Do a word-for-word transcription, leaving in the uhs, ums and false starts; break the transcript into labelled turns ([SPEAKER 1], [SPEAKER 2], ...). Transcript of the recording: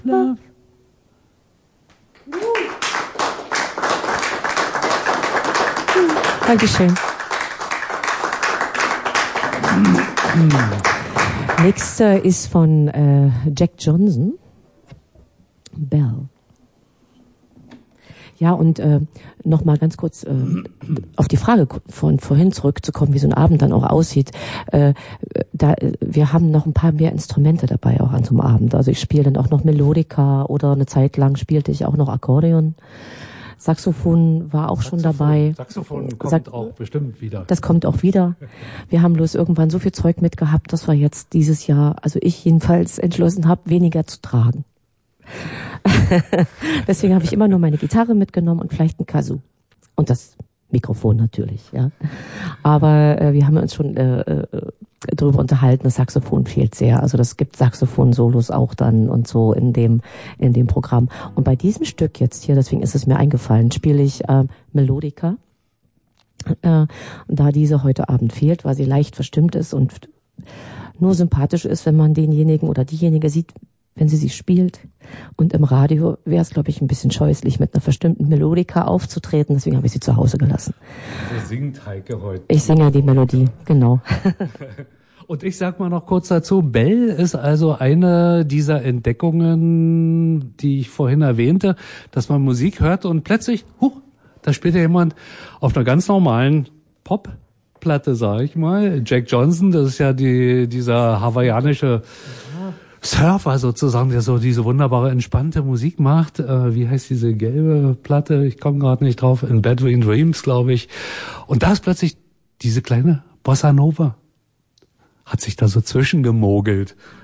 [SPEAKER 1] Love.
[SPEAKER 2] Dankeschön. Nächster ist von äh, Jack Johnson. Bell. Ja, und äh, nochmal ganz kurz äh, auf die Frage von vorhin zurückzukommen, wie so ein Abend dann auch aussieht. Äh, da, wir haben noch ein paar mehr Instrumente dabei auch an so einem Abend. Also ich spiele dann auch noch Melodika oder eine Zeit lang spielte ich auch noch Akkordeon. Saxophon war auch
[SPEAKER 1] Saxophon,
[SPEAKER 2] schon dabei.
[SPEAKER 1] Saxophon kommt
[SPEAKER 2] Sag,
[SPEAKER 1] auch bestimmt wieder.
[SPEAKER 2] Das kommt auch wieder. Wir haben bloß irgendwann so viel Zeug mitgehabt, dass wir jetzt dieses Jahr, also ich jedenfalls entschlossen habe, weniger zu tragen. Deswegen habe ich immer nur meine Gitarre mitgenommen und vielleicht ein Kazoo. Und das Mikrofon natürlich, ja. Aber äh, wir haben uns schon äh, äh, darüber unterhalten, das Saxophon fehlt sehr. Also das gibt Saxophon-Solos auch dann und so in dem in dem Programm. Und bei diesem Stück jetzt hier, deswegen ist es mir eingefallen, spiele ich äh, Melodika. Äh, da diese heute Abend fehlt, weil sie leicht verstimmt ist und nur sympathisch ist, wenn man denjenigen oder diejenige sieht, wenn sie sie spielt. Und im Radio wäre es, glaube ich, ein bisschen scheußlich, mit einer verstimmten Melodika aufzutreten. Deswegen habe ich sie zu Hause gelassen.
[SPEAKER 1] Also singt Heike heute.
[SPEAKER 2] Ich singe die Melodie, genau.
[SPEAKER 1] Und ich sag mal noch kurz dazu, Bell ist also eine dieser Entdeckungen, die ich vorhin erwähnte, dass man Musik hört und plötzlich, huch, da spielt ja jemand auf einer ganz normalen Popplatte, sag ich mal. Jack Johnson, das ist ja die dieser hawaiianische Surfer sozusagen, der so diese wunderbare, entspannte Musik macht. Äh, wie heißt diese gelbe Platte? Ich komme gerade nicht drauf. In Bedouin Dreams, glaube ich. Und da ist plötzlich diese kleine Bossa Nova. Hat sich da so zwischengemogelt.